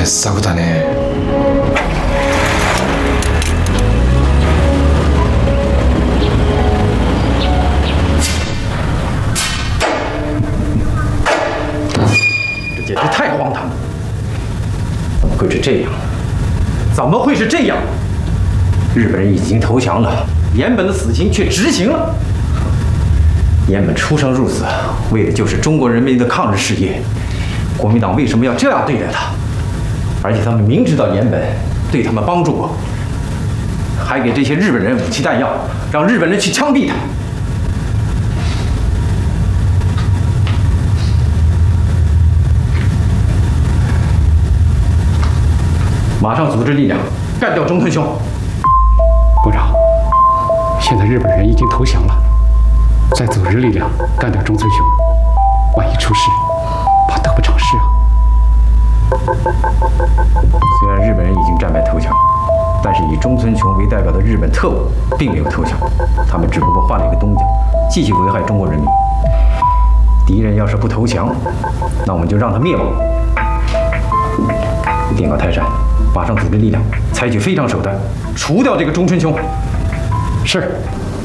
策だね。 这简直太荒唐了！怎么会是这样？怎么会是这样？日本人已经投降了，岩本的死刑却执行了。岩本出生入死，为的就是中国人民的抗日事业。国民党为什么要这样对待他？而且他们明知道岩本对他们帮助过，还给这些日本人武器弹药，让日本人去枪毙他。马上组织力量干掉中村兄。 部长，现在日本人已经投降了，再组织力量干掉中村兄，万一出事，怕得不偿失啊！ 虽然日本人已经战败投降，但是以中村雄为代表的日本特务并没有投降，他们只不过换了一个东家，继续危害中国人民。敌人要是不投降，那我们就让他灭亡。电告泰山，马上组织力量，采取非常手段，除掉这个中村雄。 是。